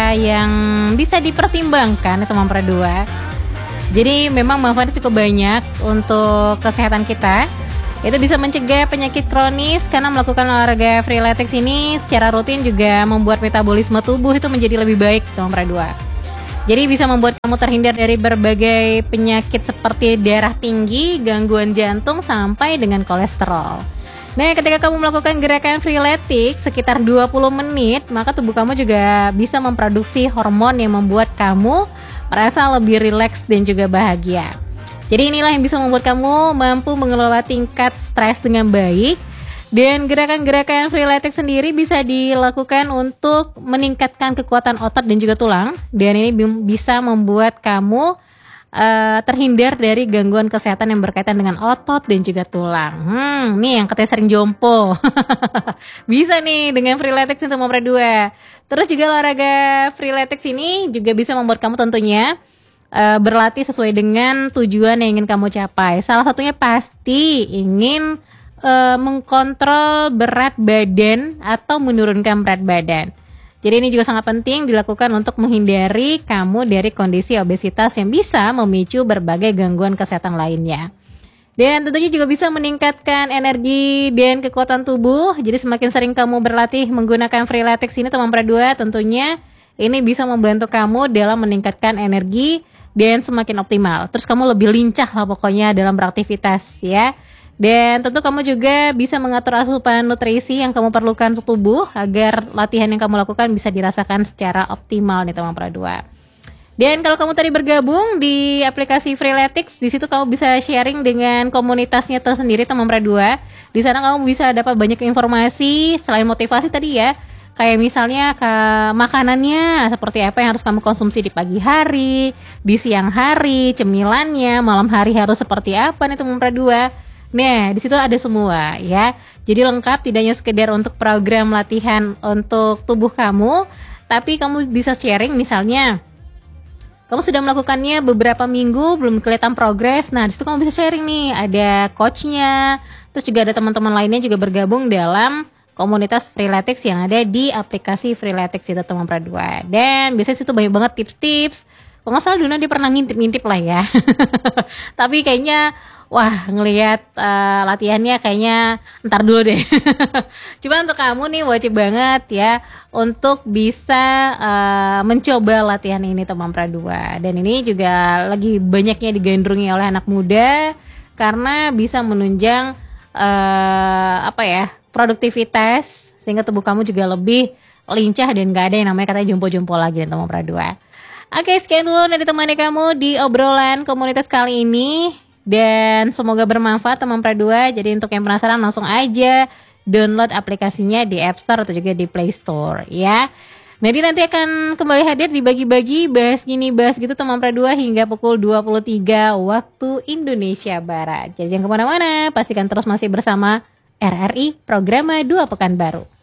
yang bisa dipertimbangkan teman Pradua. Jadi memang manfaatnya cukup banyak untuk kesehatan kita. Itu bisa mencegah penyakit kronis karena melakukan olahraga freeletics ini secara rutin juga membuat metabolisme tubuh itu menjadi lebih baik teman Pradua. Jadi bisa membuat kamu terhindar dari berbagai penyakit seperti darah tinggi, gangguan jantung, sampai dengan kolesterol. Nah, ketika kamu melakukan gerakan freeletics sekitar 20 menit, maka tubuh kamu juga bisa memproduksi hormon yang membuat kamu merasa lebih rileks dan juga bahagia. Jadi inilah yang bisa membuat kamu mampu mengelola tingkat stres dengan baik. Dan gerakan-gerakan freeletics sendiri bisa dilakukan untuk meningkatkan kekuatan otot dan juga tulang. Dan ini bisa membuat kamu terhindar dari gangguan kesehatan yang berkaitan dengan otot dan juga tulang. Nih yang katanya sering jompo. Bisa nih dengan freeletics untuk memperduai. Terus juga olahraga freeletics ini juga bisa membuat kamu tentunya berlatih sesuai dengan tujuan yang ingin kamu capai. Salah satunya pasti ingin mengkontrol berat badan atau menurunkan berat badan. Jadi ini juga sangat penting dilakukan untuk menghindari kamu dari kondisi obesitas yang bisa memicu berbagai gangguan kesehatan lainnya. Dan tentunya juga bisa meningkatkan energi dan kekuatan tubuh. Jadi semakin sering kamu berlatih menggunakan freeletics ini teman Pradua, tentunya ini bisa membantu kamu dalam meningkatkan energi dan semakin optimal. Terus kamu lebih lincah lah pokoknya dalam beraktivitas ya. Dan tentu kamu juga bisa mengatur asupan nutrisi yang kamu perlukan untuk tubuh agar latihan yang kamu lakukan bisa dirasakan secara optimal nih teman Pradua. Dan kalau kamu tadi bergabung di aplikasi Freeletics, di situ kamu bisa sharing dengan komunitasnya tersendiri teman Pradua. Di sana kamu bisa dapat banyak informasi selain motivasi tadi ya. Kayak misalnya makanannya seperti apa yang harus kamu konsumsi di pagi hari, di siang hari, cemilannya, malam hari harus seperti apa nih teman Pradua. Nah, di situ ada semua ya. Jadi lengkap, tidak hanya sekedar untuk program latihan untuk tubuh kamu, tapi kamu bisa sharing misalnya kamu sudah melakukannya beberapa minggu belum kelihatan progres. Nah, di situ kamu bisa sharing nih, ada coachnya, terus juga ada teman-teman lainnya juga bergabung dalam komunitas Freeletics yang ada di aplikasi Freeletics itu teman Pradua. Dan biasanya situ banyak banget tips-tips. Kalau nggak salah Duna dia pernah ngintip-ngintip lah ya. Tapi kayaknya wah ngelihat latihannya kayaknya ntar dulu deh. Cuma untuk kamu nih wajib banget ya untuk bisa mencoba latihan ini teman Pradua. Dan ini juga lagi banyaknya digandrungi oleh anak muda karena bisa menunjang produktivitas sehingga tubuh kamu juga lebih lincah dan gak ada yang namanya katanya jompo-jompo lagi teman Pradua. Oke, sekian dulu dari temani kamu di obrolan komunitas kali ini. Dan semoga bermanfaat teman Pradua. Jadi untuk yang penasaran langsung aja download aplikasinya di App Store atau juga di Play Store ya. Nanti akan kembali hadir dibagi-bagi bahas gini bahas gitu teman Pradua hingga pukul 23 waktu Indonesia Barat. Jadi jangan kemana-mana, pastikan terus masih bersama RRI Programa 2 Pekanbaru.